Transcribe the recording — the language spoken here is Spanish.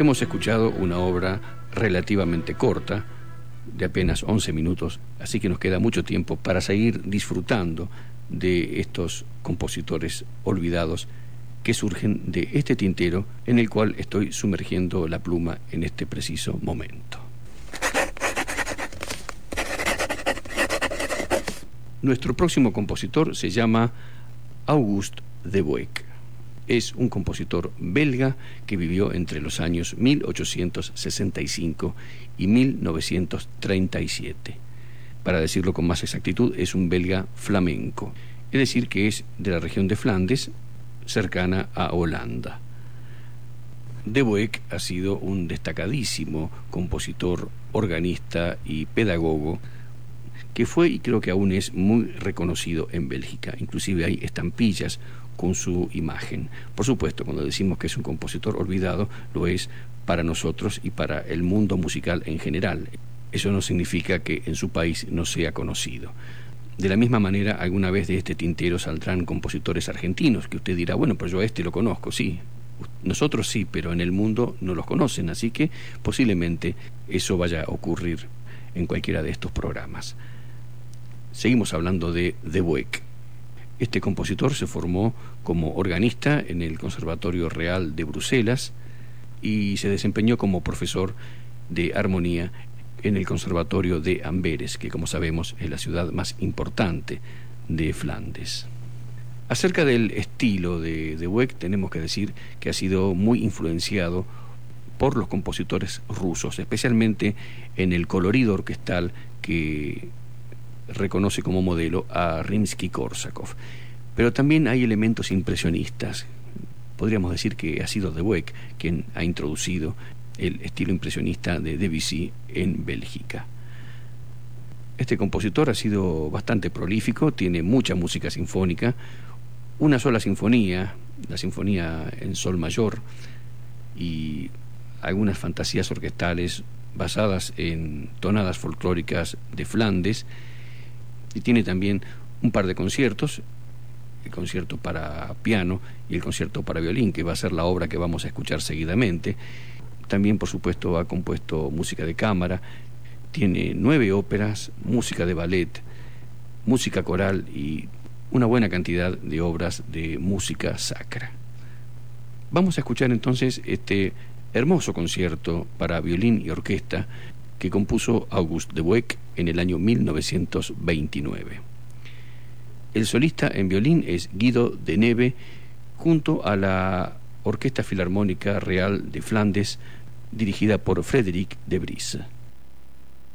Hemos escuchado una obra relativamente corta, de apenas 11 minutos, así que nos queda mucho tiempo para seguir disfrutando de estos compositores olvidados que surgen de este tintero en el cual estoy sumergiendo la pluma en este preciso momento. Nuestro próximo compositor se llama Auguste Debueck. Es un compositor belga que vivió entre los años 1865 y 1937. Para decirlo con más exactitud, es un belga flamenco, es decir, que es de la región de Flandes, cercana a Holanda. Debueck ha sido un destacadísimo compositor, organista y pedagogo que fue y creo que aún es muy reconocido en Bélgica. Inclusive hay estampillas con su imagen. Por supuesto, cuando decimos que es un compositor olvidado, lo es para nosotros y para el mundo musical en general. Eso no significa que en su país no sea conocido. De la misma manera, alguna vez de este tintero saldrán compositores argentinos, que usted dirá, bueno, pues yo a este lo conozco, sí. Nosotros sí, pero en el mundo no los conocen, así que posiblemente eso vaya a ocurrir en cualquiera de estos programas. Seguimos hablando de Debueck. Este compositor se formó como organista en el Conservatorio Real de Bruselas y se desempeñó como profesor de armonía en el Conservatorio de Amberes, que como sabemos es la ciudad más importante de Flandes. Acerca del estilo de Debueck tenemos que decir que ha sido muy influenciado por los compositores rusos, especialmente en el colorido orquestal que reconoce como modelo a Rimsky-Korsakov. Pero también hay elementos impresionistas. Podríamos decir que ha sido Debueck quien ha introducido el estilo impresionista de Debussy en Bélgica. Este compositor ha sido bastante prolífico, tiene mucha música sinfónica, una sola sinfonía, la sinfonía en sol mayor, y algunas fantasías orquestales basadas en tonadas folclóricas de Flandes, y tiene también un par de conciertos, el concierto para piano y el concierto para violín, que va a ser la obra que vamos a escuchar seguidamente. También, por supuesto, ha compuesto música de cámara, tiene 9 óperas, música de ballet, música coral y una buena cantidad de obras de música sacra. Vamos a escuchar entonces este hermoso concierto para violín y orquesta que compuso Auguste Debueck en el año 1929. El solista en violín es Guido de Neve, junto a la Orquesta Filarmónica Real de Flandes, dirigida por Frédéric de Vries.